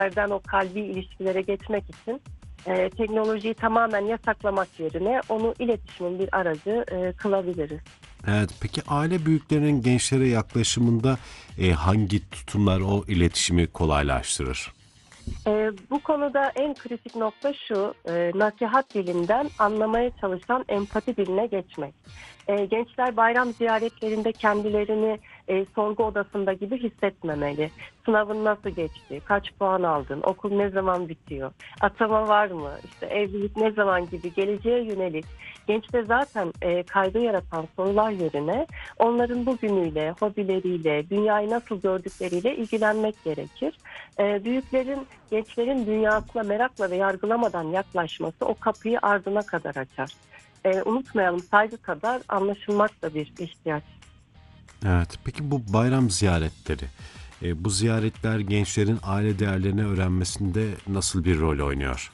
gençlerden o kalbi ilişkilere geçmek için teknolojiyi tamamen yasaklamak yerine onu iletişimin bir aracı kılabiliriz. Evet, peki aile büyüklerinin gençlere yaklaşımında hangi tutumlar o iletişimi kolaylaştırır? Bu konuda en kritik nokta şu, nasihat dilinden anlamaya çalışan empati diline geçmek. Gençler bayram ziyaretlerinde kendilerini sorgu odasında gibi hissetmemeli. Sınavın nasıl geçti, kaç puan aldın, okul ne zaman bitiyor, atama var mı, işte evlilik ne zaman gibi geleceğe yönelik gençte zaten kaygı yaratan sorular yerine onların bugünüyle, hobileriyle, dünyayı nasıl gördükleriyle ilgilenmek gerekir. Büyüklerin gençlerin dünyasına merakla ve yargılamadan yaklaşması o kapıyı ardına kadar açar. Unutmayalım, saygı kadar anlaşılmak da bir ihtiyaç. Evet, peki bu bayram ziyaretleri, bu ziyaretler gençlerin aile değerlerini öğrenmesinde nasıl bir rol oynuyor?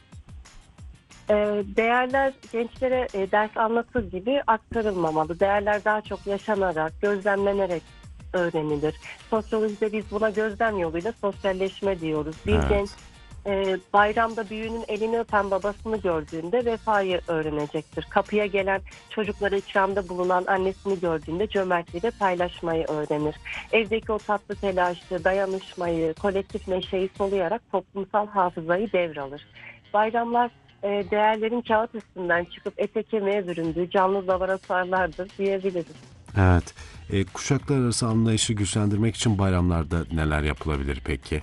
Değerler gençlere ders anlatır gibi aktarılmamalı. Değerler daha çok yaşanarak, gözlemlenerek öğrenilir. Sosyolojide biz buna gözlem yoluyla sosyalleşme diyoruz. Bir genç Evet, bayramda büyüğünün elini öpen babasını gördüğünde vefayı öğrenecektir. Kapıya gelen çocuklara ikramda bulunan annesini gördüğünde cömertliği de paylaşmayı öğrenir. Evdeki o tatlı telaşı, dayanışmayı, kolektif neşeyi soluyarak toplumsal hafızayı devralır. Bayramlar değerlerin kağıt üstünden çıkıp ete kemiğe büründüğü canlı laboratuvarlardır diyebiliriz. evet. Kuşaklar arası anlayışı güçlendirmek için bayramlarda neler yapılabilir peki?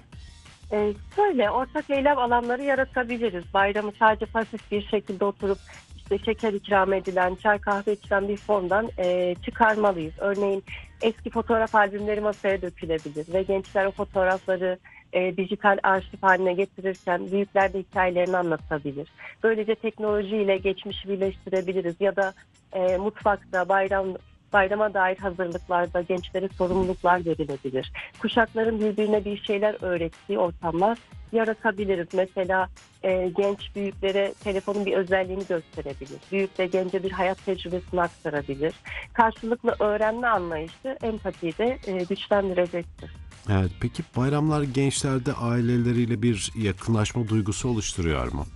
Şöyle ortak eylem alanları yaratabiliriz. Bayramı sadece pasif bir şekilde oturup işte şeker ikram edilen, çay kahve içilen bir fondan çıkarmalıyız. Örneğin eski fotoğraf albümleri masaya dökülebilir ve gençler o fotoğrafları dijital arşiv haline getirirken büyükler de hikayelerini anlatabilir. Böylece teknolojiyle geçmişi birleştirebiliriz ya da mutfakta bayrama dair hazırlıklarda gençlere sorumluluklar verilebilir. Kuşakların birbirine bir şeyler öğrettiği ortamlar yaratabiliriz. Mesela genç büyüklere telefonun bir özelliğini gösterebilir. Büyük de gence bir hayat tecrübesini aktarabilir. Karşılıklı öğrenme anlayışı empatiyi de güçlendirecektir. Evet, peki bayramlar gençlerde aileleriyle bir yakınlaşma duygusu oluşturuyor mu?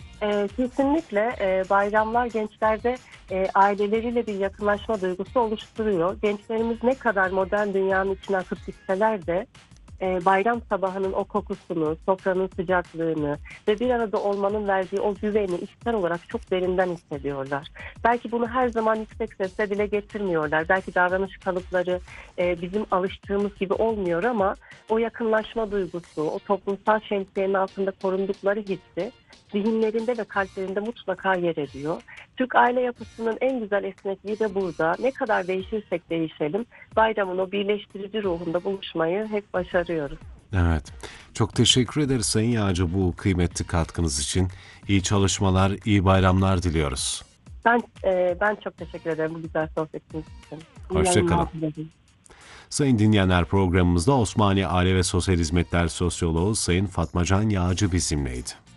Kesinlikle bayramlar gençlerde aileleriyle bir yakınlaşma duygusu oluşturuyor. Gençlerimiz ne kadar modern dünyanın içine akıp gitseler de bayram sabahının o kokusunu, sofranın sıcaklığını ve bir arada olmanın verdiği o güveni içsel olarak çok derinden hissediyorlar. Belki bunu her zaman yüksek sesle dile getirmiyorlar. Belki davranış kalıpları bizim alıştığımız gibi olmuyor ama o yakınlaşma duygusu, o toplumsal şemsiyenin altında korundukları hissi zihinlerinde ve kalplerinde mutlaka yer ediyor. Türk aile yapısının en güzel esnekliği de burada. Ne kadar değişirsek değişelim, bayramın o birleştirici ruhunda buluşmayı hep başarıyoruz. Evet. Çok teşekkür ederiz Sayın Yağcı bu kıymetli katkınız için. İyi çalışmalar, iyi bayramlar diliyoruz. Ben çok teşekkür ederim bu güzel sohbetiniz için. İyi Hoşça yayınlar kalın. dilerim. Sayın dinleyenler, programımızda Osmaniye Aile ve Sosyal Hizmetler Sosyoloğu Sayın Fatmacan Yağcı bizimleydi.